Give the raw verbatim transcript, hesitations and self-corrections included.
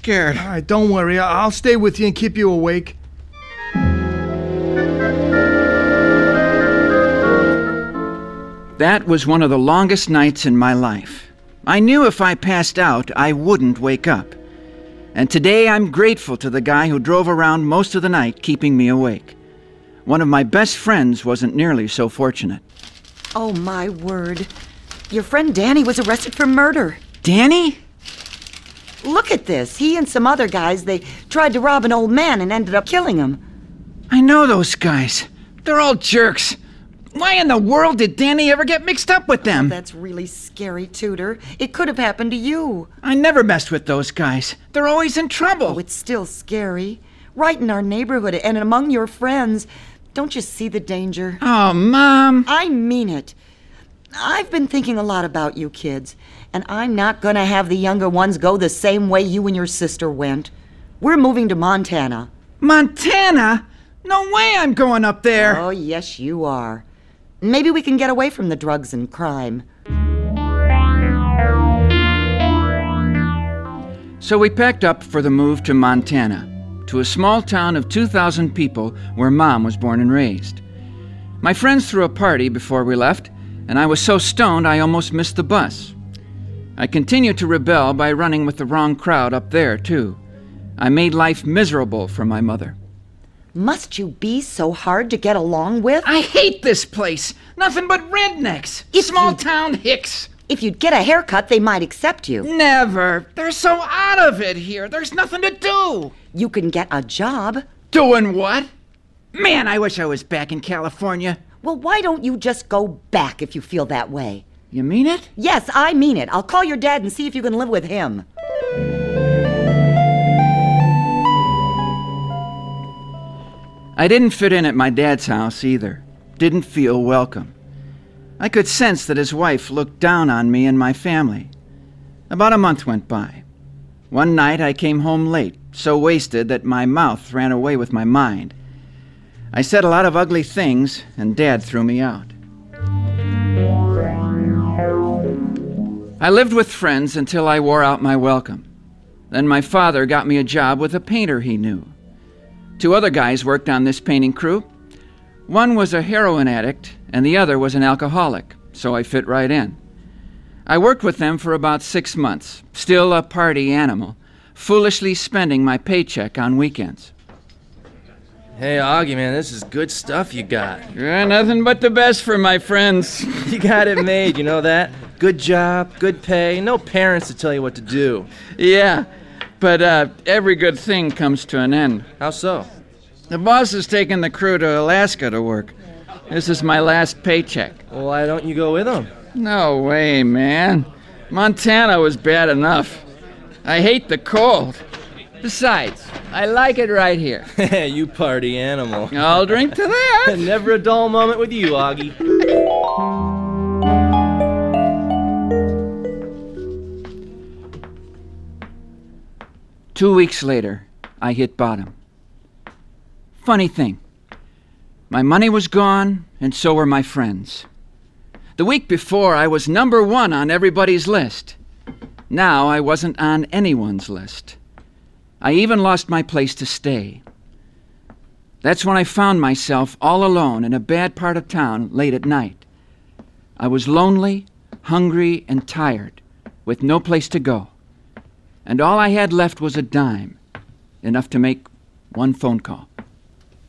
scared. All right, don't worry. I- I'll stay with you and keep you awake. That was one of the longest nights in my life. I knew if I passed out, I wouldn't wake up. And today I'm grateful to the guy who drove around most of the night keeping me awake. One of my best friends wasn't nearly so fortunate. Oh, my word. Your friend Danny was arrested for murder. Danny? Look at this. He and some other guys, they tried to rob an old man and ended up killing him. I know those guys. They're all jerks. Why in the world did Danny ever get mixed up with them? Oh, that's really scary, Tudor. It could have happened to you. I never messed with those guys. They're always in trouble. Oh, it's still scary. Right in our neighborhood and among your friends. Don't you see the danger? Oh, Mom. I mean it. I've been thinking a lot about you kids, and I'm not going to have the younger ones go the same way you and your sister went. We're moving to Montana. Montana? No way I'm going up there. Oh, yes, you are. Maybe we can get away from the drugs and crime. So we packed up for the move to Montana, to a small town of two thousand people where Mom was born and raised. My friends threw a party before we left, and I was so stoned I almost missed the bus. I continued to rebel by running with the wrong crowd up there, too. I made life miserable for my mother. Must you be so hard to get along with? I hate this place. Nothing but rednecks. If Small you'd- town hicks. If you'd get a haircut, they might accept you. Never. They're so out of it here. There's nothing to do. You can get a job. Doing what? Man, I wish I was back in California. Well, why don't you just go back if you feel that way? You mean it? Yes, I mean it. I'll call your dad and see if you can live with him. I didn't fit in at my dad's house either. Didn't feel welcome. I could sense that his wife looked down on me and my family. About a month went by. One night I came home late, so wasted that my mouth ran away with my mind. I said a lot of ugly things, and Dad threw me out. I lived with friends until I wore out my welcome. Then my father got me a job with a painter he knew. Two other guys worked on this painting crew. One was a heroin addict, and the other was an alcoholic, so I fit right in. I worked with them for about six months, still a party animal, foolishly spending my paycheck on weekends. Hey, Augie, man, this is good stuff you got. Yeah, nothing but the best for my friends. You got it made, you know that? Good job, good pay, no parents to tell you what to do. Yeah, but uh, every good thing comes to an end. How so? The boss is taking the crew to Alaska to work. This is my last paycheck. Well, why don't you go with them? No way, man. Montana was bad enough. I hate the cold. Besides, I like it right here. You party animal. I'll drink to that. Never a dull moment with you, Augie. Two weeks later, I hit bottom. Funny thing. My money was gone, and so were my friends. The week before, I was number one on everybody's list. Now I wasn't on anyone's list. I even lost my place to stay. That's when I found myself all alone in a bad part of town late at night. I was lonely, hungry, and tired, with no place to go. And all I had left was a dime, enough to make one phone call.